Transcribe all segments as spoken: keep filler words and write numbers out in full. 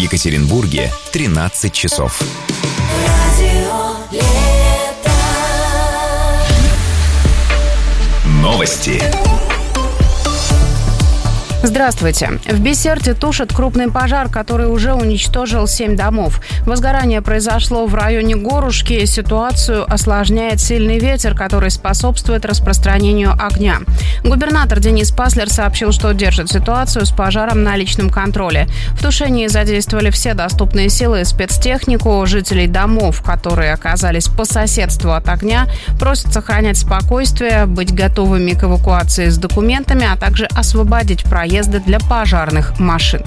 Екатеринбурге тринадцать часов. Новости. Здравствуйте. В Бесерте тушат крупный пожар, который уже уничтожил семь домов. Возгорание произошло в районе Горушки. Ситуацию осложняет сильный ветер, который способствует распространению огня. Губернатор Денис Паслер сообщил, что держит ситуацию с пожаром на личном контроле. В тушении задействовали все доступные силы и спецтехнику. Жителей домов, которые оказались по соседству от огня, просят сохранять спокойствие, быть готовыми к эвакуации с документами, а также освободить проезд для пожарных машин.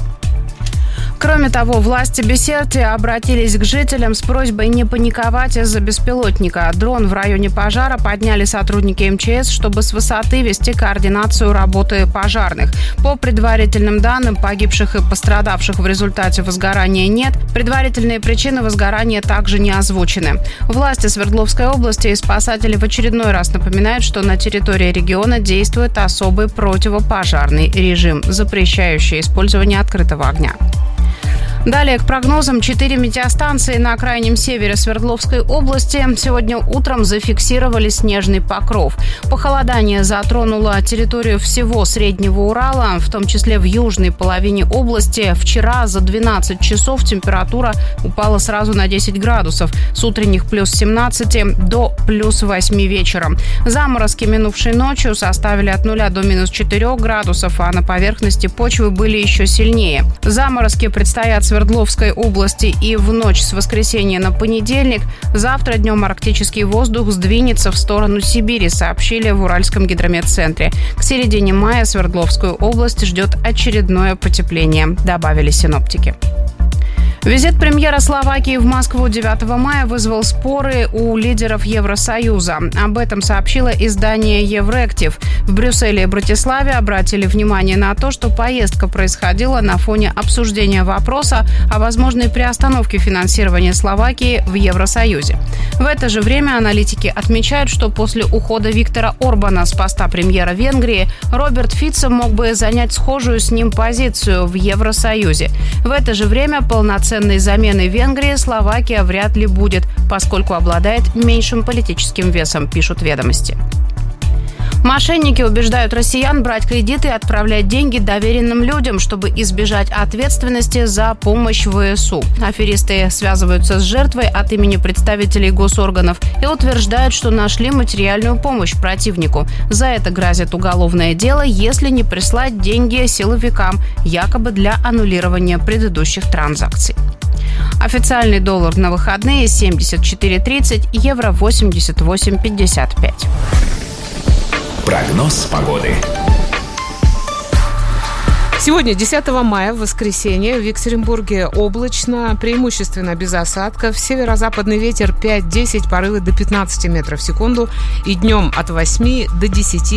Кроме того, власти Бесерты обратились к жителям с просьбой не паниковать из-за беспилотника. Дрон в районе пожара подняли сотрудники эм че эс, чтобы с высоты вести координацию работы пожарных. По предварительным данным, погибших и пострадавших в результате возгорания нет. Предварительные причины возгорания также не озвучены. Власти Свердловской области и спасатели в очередной раз напоминают, что на территории региона действует особый противопожарный режим, запрещающий использование открытого огня. Далее к прогнозам. Четыре метеостанции на крайнем севере Свердловской области сегодня утром зафиксировали снежный покров. Похолодание затронуло территорию всего Среднего Урала, в том числе в южной половине области. Вчера за двенадцать часов температура упала сразу на десять градусов. С утренних плюс семнадцать до плюс восемь вечером. Заморозки минувшей ночью составили от нуля до минус четыре градусов, а на поверхности почвы были еще сильнее. Заморозки предстоят в Свердловской области и в ночь с воскресенья на понедельник. Завтра днем арктический воздух сдвинется в сторону Сибири, сообщили в Уральском гидрометцентре. К середине мая Свердловскую область ждет очередное потепление, добавили синоптики. Визит премьера Словакии в Москву девятого мая вызвал споры у лидеров Евросоюза. Об этом сообщило издание «Еврактив». В Брюсселе и Братиславе обратили внимание на то, что поездка происходила на фоне обсуждения вопроса о возможной приостановке финансирования Словакии в Евросоюзе. В это же время аналитики отмечают, что после ухода Виктора Орбана с поста премьера Венгрии Роберт Фицо мог бы занять схожую с ним позицию в Евросоюзе. В это же время полноценной заменой Венгрии Словакия вряд ли будет, поскольку обладает меньшим политическим весом, пишут «Ведомости». Мошенники убеждают россиян брать кредиты и отправлять деньги доверенным людям, чтобы избежать ответственности за помощь вэ эс у. Аферисты связываются с жертвой от имени представителей госорганов и утверждают, что нашли материальную помощь противнику. За это грозит уголовное дело, если не прислать деньги силовикам, якобы для аннулирования предыдущих транзакций. Официальный доллар на выходные семьдесят четыре тридцать, евро восемьдесят восемь пятьдесят пять. Прогноз погоды. Сегодня, десятого мая, в воскресенье, в Екатеринбурге облачно, преимущественно без осадков. Северо-западный ветер пять-десять, порывы до пятнадцати метров в секунду. И днем от восьми до десяти